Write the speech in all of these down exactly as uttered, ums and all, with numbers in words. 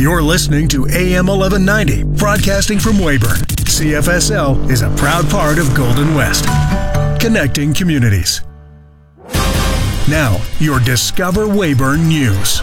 You're listening to A M eleven ninety, broadcasting from Weyburn. C F S L is a proud part of Golden West, connecting communities. Now, your Discover Weyburn News.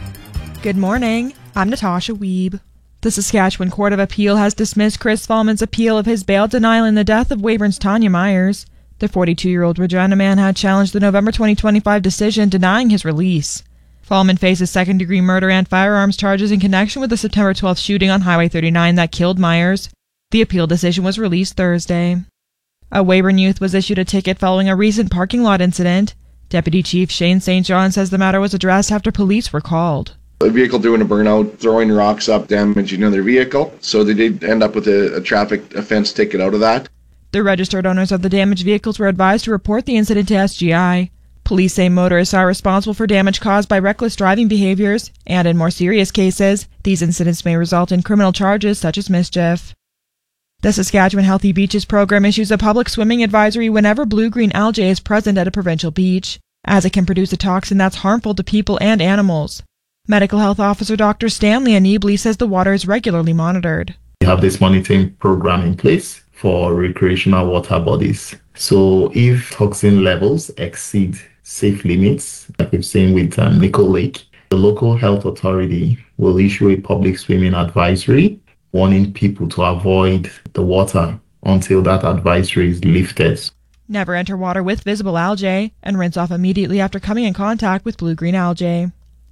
Good morning. I'm Natasha Wiebe. The Saskatchewan Court of Appeal has dismissed Chris Fallman's appeal of his bail denial in the death of Weyburn's Tanya Myers. The forty-two-year-old Regina man had challenged the November twenty twenty-five decision denying his release. Fallman faces second-degree murder and firearms charges in connection with the September twelfth shooting on Highway thirty-nine that killed Myers. The appeal decision was released Thursday. A Weyburn youth was issued a ticket following a recent parking lot incident. Deputy Chief Shane Saint John says the matter was addressed after police were called. A vehicle doing a burnout, throwing rocks up, damaging another vehicle. So they did end up with a, a traffic offense ticket out of that. The registered owners of the damaged vehicles were advised to report the incident to S G I. Police say motorists are responsible for damage caused by reckless driving behaviors, and in more serious cases, these incidents may result in criminal charges such as mischief. The Saskatchewan Healthy Beaches program issues a public swimming advisory whenever blue-green algae is present at a provincial beach, as it can produce a toxin that's harmful to people and animals. Medical Health Officer Doctor Stanley Aneebly says the water is regularly monitored. We have this monitoring program in place for recreational water bodies. So if toxin levels exceed safe limits, like we've seen with um, Nickel Lake, the local health authority will issue a public swimming advisory warning people to avoid the water until that advisory is lifted. Never enter water with visible algae and rinse off immediately after coming in contact with blue-green algae.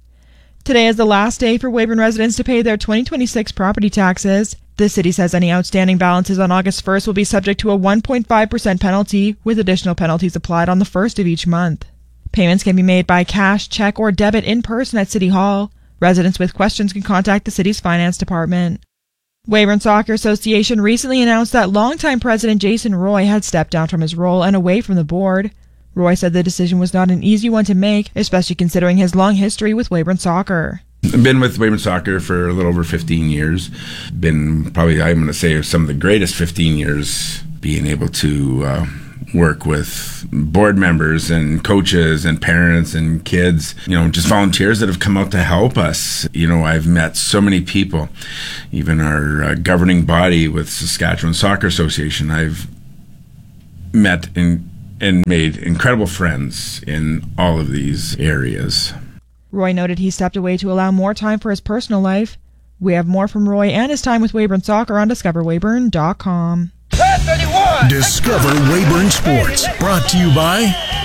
Today is the last day for Weyburn residents to pay their twenty twenty-six property taxes. The city says any outstanding balances on August first will be subject to a one point five percent penalty, with additional penalties applied on the first of each month. Payments can be made by cash, check, or debit in person at City Hall. Residents with questions can contact the city's finance department. Weyburn Soccer Association recently announced that longtime president Jason Roy had stepped down from his role and away from the board. Roy said the decision was not an easy one to make, especially considering his long history with Weyburn Soccer. I've been with Weyburn Soccer for a little over fifteen years. Been probably, I'm going to say, some of the greatest fifteen years, being able to uh, work with board members and coaches and parents and kids, you know, just volunteers that have come out to help us. You know, I've met so many people, even our uh, governing body with Saskatchewan Soccer Association. I've met in, and made incredible friends in all of these areas. Roy noted he stepped away to allow more time for his personal life. We have more from Roy and his time with Weyburn Soccer on discover weyburn dot com. Discover Weyburn Sports, brought to you by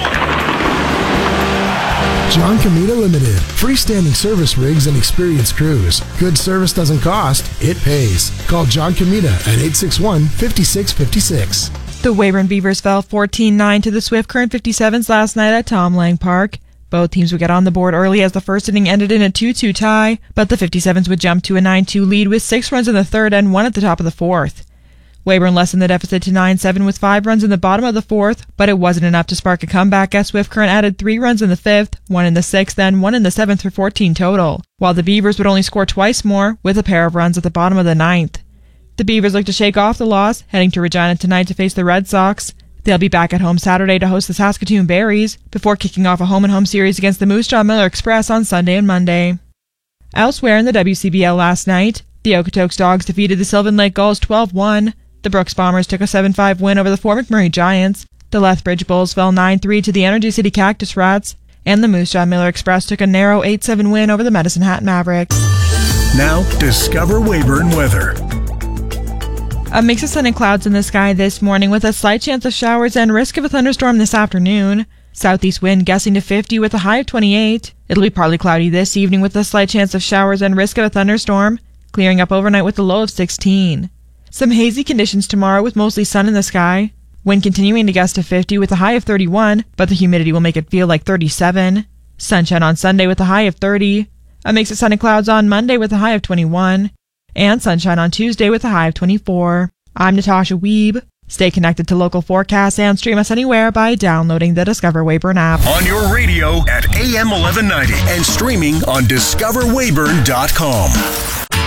John Comita Limited. Freestanding service rigs and experienced crews. Good service doesn't cost, it pays. Call John Comita at eight six one, five six five six. The Weyburn Beavers fell fourteen nine to the Swift Current fifty-sevens last night at Tom Lang Park. Both teams would get on the board early as the first inning ended in a two two tie, but the fifty-sevens would jump to a nine two lead with six runs in the third and one at the top of the fourth. Weyburn lessened the deficit to nine seven with five runs in the bottom of the fourth, but it wasn't enough to spark a comeback as Swift Current added three runs in the fifth, one in the sixth, and one in the seventh for fourteen total, while the Beavers would only score twice more with a pair of runs at the bottom of the ninth. The Beavers look to shake off the loss, heading to Regina tonight to face the Red Sox. They'll be back at home Saturday to host the Saskatoon Berries, before kicking off a home-and-home series against the Moose Jaw Miller Express on Sunday and Monday. Elsewhere in the W C B L last night, the Okotoks Dogs defeated the Sylvan Lake Gulls twelve one. The Brooks Bombers took a seven five win over the Fort McMurray Giants. The Lethbridge Bulls fell nine three to the Energy City Cactus Rats, and the Moose Jaw Miller Express took a narrow eight seven win over the Medicine Hat Mavericks. Now, Discover Weyburn weather. A mix of sun and clouds in the sky this morning with a slight chance of showers and risk of a thunderstorm this afternoon. Southeast wind gusting to fifty with a high of twenty-eight. It'll be partly cloudy this evening with a slight chance of showers and risk of a thunderstorm, clearing up overnight with a low of sixteen. Some hazy conditions tomorrow with mostly sun in the sky. Wind continuing to gust to fifty with a high of thirty-one, but the humidity will make it feel like thirty-seven. Sunshine on Sunday with a high of thirty. A mix of sun and clouds on Monday with a high of twenty-one. And sunshine on Tuesday with a high of twenty-four. I'm Natasha Wiebe. Stay connected to local forecasts and stream us anywhere by downloading the Discover Weyburn app. On your radio at A M eleven ninety and streaming on discover weyburn dot com.